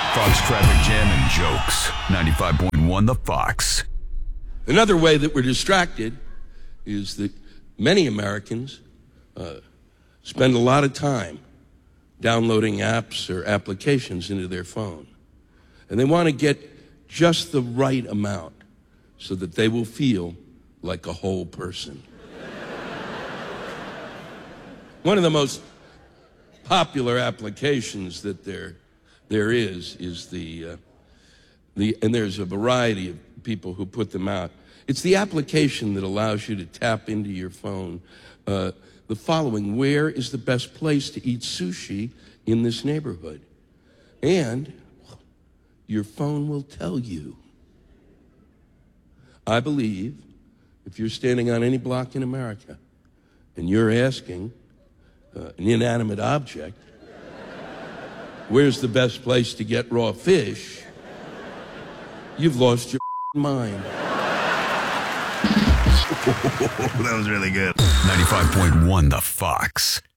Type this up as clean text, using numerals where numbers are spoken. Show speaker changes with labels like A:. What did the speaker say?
A: Fox Traffic Jam and Jokes. 95.1 The Fox.
B: Another way that we're distracted is that many Americans spend a lot of time downloading apps or applications into their phone. And they want to get just the right amount so that they will feel like a whole person. One of the most popular applications that there is and there's a variety of people who put them out. It's the application that allows you to tap into your phone the following: where is the best place to eat sushi in this neighborhood? And your phone will tell you. I believe if you're standing on any block in America and you're asking an inanimate object, where's the best place to get raw fish, you've lost your mind.
A: That was really good. 95.1 The Fox.